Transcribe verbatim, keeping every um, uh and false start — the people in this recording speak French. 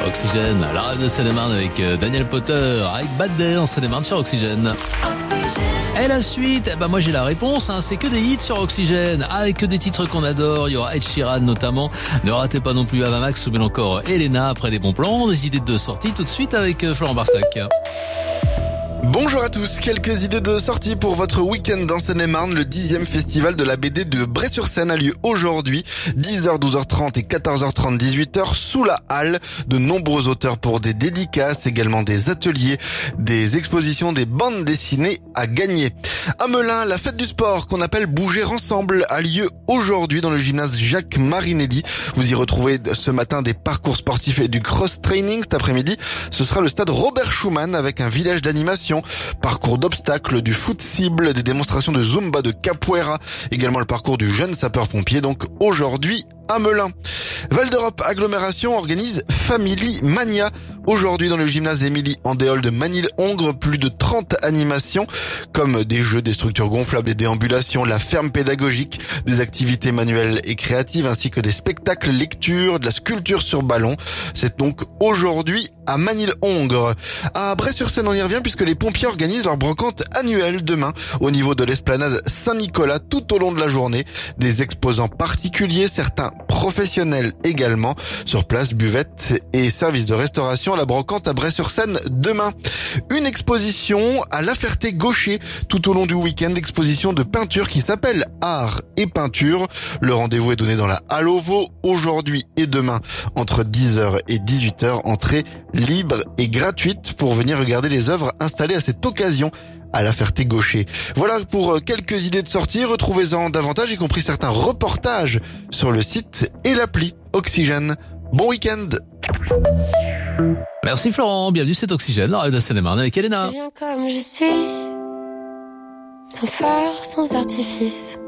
Oxygène, la rêve de Seine-et-Marne avec Daniel Potter, avec Bad Day en Seine-et-Marne sur Oxygène. Et la suite, eh ben moi j'ai la réponse, hein, c'est que des hits sur Oxygène, avec que des titres qu'on adore, il y aura Ed Sheeran notamment, ne ratez pas non plus Avamax ou bien encore Elena après des bons plans, des idées de sortie tout de suite avec Florent Barsac. Bonjour à tous, quelques idées de sortie pour votre week-end dans Seine-et-Marne. Le dixième festival de la B D de Bray-sur-Seine a lieu aujourd'hui, dix heures, douze heures trente et quatorze heures trente, dix-huit heures, sous la halle. De nombreux auteurs pour des dédicaces, également des ateliers, des expositions, des bandes dessinées à gagner. À Melun, la fête du sport qu'on appelle Bouger Ensemble a lieu aujourd'hui dans le gymnase Jacques Marinelli. Vous y retrouvez ce matin des parcours sportifs et du cross-training. Cet après-midi, ce sera le stade Robert Schumann avec un village d'animation, parcours d'obstacles, du foot cible, des démonstrations de Zumba, de capoeira, également le parcours du jeune sapeur-pompier, donc aujourd'hui à Melun. Val d'Europe Agglomération organise Family Mania. Aujourd'hui dans le gymnase Émilie Andéol de Manille-Hongre, plus de trente animations comme des jeux, des structures gonflables, des déambulations, la ferme pédagogique, des activités manuelles et créatives ainsi que des spectacles lecture, de la sculpture sur ballon. C'est donc aujourd'hui à Manille-Hongre. À Bray-sur-Seine, on y revient puisque les pompiers organisent leur brocante annuelle demain au niveau de l'esplanade Saint-Nicolas tout au long de la journée. Des exposants particuliers, certains professionnels également. Sur place, buvettes et services de restauration. La brocante à Bray-sur-Seine demain. Une exposition à La Ferté-Gaucher tout au long du week-end. Exposition de peinture qui s'appelle Art et Peinture. Le rendez-vous est donné dans la Halle au Vau aujourd'hui et demain entre dix heures et dix-huit heures. Entrée libre et gratuite pour venir regarder les œuvres installées à cette occasion à La Ferté-Gaucher. Voilà pour quelques idées de sortie. Retrouvez-en davantage, y compris certains reportages sur le site et l'appli Oxygène. Bon week-end. Merci Florent, bienvenue, c'est Oxygène, la rêve de Seine-et-Marne avec Elena. Je viens comme je suis, sans phare, sans artifice.